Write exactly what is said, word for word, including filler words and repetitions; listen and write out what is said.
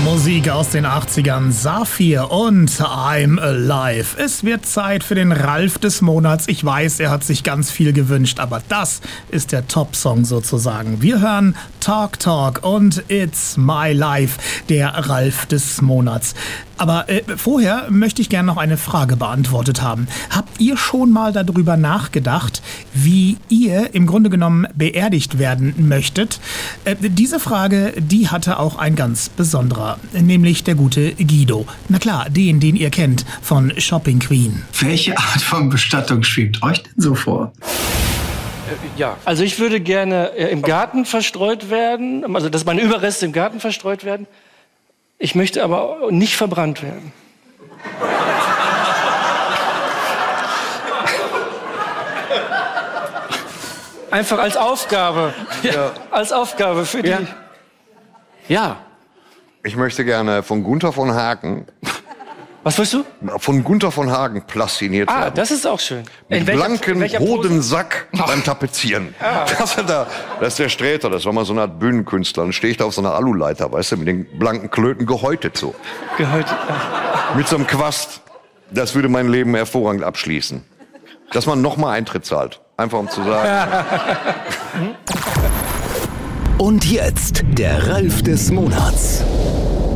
Musik aus den achtzigern, Saphir und I'm Alive. Es wird Zeit für den Ralf des Monats. Ich weiß, er hat sich ganz viel gewünscht, aber das ist der Top-Song sozusagen. Wir hören Talk Talk und It's My Life, der Ralf des Monats. Aber äh, vorher möchte ich gerne noch eine Frage beantwortet haben. Habt ihr schon mal darüber nachgedacht, wie ihr im Grunde genommen beerdigt werden möchtet? Äh, diese Frage, die hatte auch ein ganz besonderer, nämlich der gute Guido. Na klar, den, den ihr kennt von Shopping Queen. Welche Art von Bestattung schwebt euch denn so vor? Ja, also ich würde gerne im Garten verstreut werden, also dass meine Überreste im Garten verstreut werden. Ich möchte aber nicht verbrannt werden. Einfach als Aufgabe. Ja. Als Aufgabe für die. Ja. ja. Ich möchte gerne von Gunther von Hagen. Was willst du? Von Gunther von Hagen plastiniert ah, werden. Ah, das ist auch schön. Mit welcher, blanken Hodensack beim Tapezieren. Ah. Das, ist der, das ist der Sträter, das war mal so eine Art Bühnenkünstler. Dann stehe ich da auf so einer Aluleiter, weißt du, mit den blanken Klöten gehäutet so. Gehäutet? Ah. Mit so einem Quast. Das würde mein Leben hervorragend abschließen. Dass man nochmal Eintritt zahlt. Einfach um zu sagen. Und jetzt der Ralf des Monats.